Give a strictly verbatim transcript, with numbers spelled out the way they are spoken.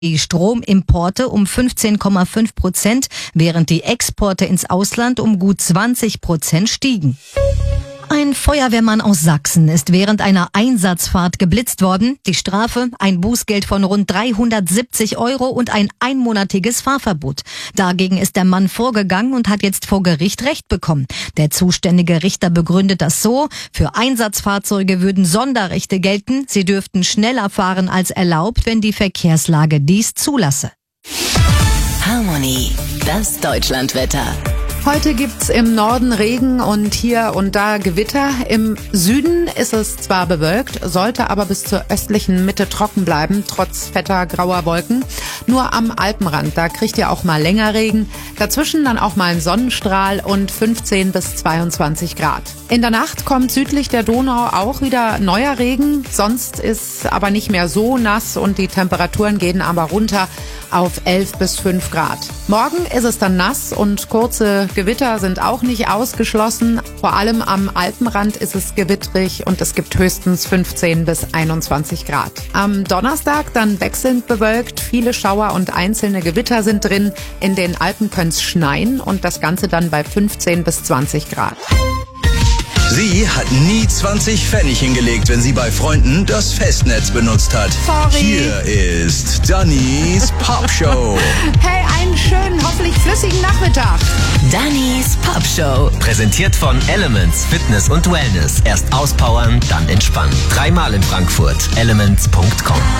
die Stromimporte um fünfzehn Komma fünf Prozent, während die Exporte ins Ausland um gut zwanzig Prozent stiegen. Ein Feuerwehrmann aus Sachsen ist während einer Einsatzfahrt geblitzt worden. Die Strafe: ein Bußgeld von rund dreihundertsiebzig Euro und ein einmonatiges Fahrverbot. Dagegen ist der Mann vorgegangen und hat jetzt vor Gericht Recht bekommen. Der zuständige Richter begründet das so: Für Einsatzfahrzeuge würden Sonderrechte gelten. Sie dürften schneller fahren als erlaubt, wenn die Verkehrslage dies zulasse. Harmony, das Deutschlandwetter. Heute gibt's im Norden Regen und hier und da Gewitter. Im Süden ist es zwar bewölkt, sollte aber bis zur östlichen Mitte trocken bleiben, trotz fetter grauer Wolken. Nur am Alpenrand, da kriegt ihr auch mal länger Regen. Dazwischen dann auch mal ein Sonnenstrahl und fünfzehn bis zweiundzwanzig Grad. In der Nacht kommt südlich der Donau auch wieder neuer Regen. Sonst ist aber nicht mehr so nass und die Temperaturen gehen aber runter auf elf bis fünf Grad. Morgen ist es dann nass und kurze Gewitter sind auch nicht ausgeschlossen. Vor allem am Alpenrand ist es gewittrig und es gibt höchstens fünfzehn bis einundzwanzig Grad. Am Donnerstag dann wechselnd bewölkt, viele Schauer und einzelne Gewitter sind drin. In den Alpen könnte es schneien und das Ganze dann bei fünfzehn bis zwanzig Grad. Sie hat nie zwanzig Pfennig hingelegt, wenn sie bei Freunden das Festnetz benutzt hat. Sorry. Hier ist Dannys Popshow. Hey, einen schönen, hoffentlich flüssigen Nachmittag. Dannys Popshow. Präsentiert von Elements Fitness und Wellness. Erst auspowern, dann entspannen. Dreimal in Frankfurt. elements punkt com.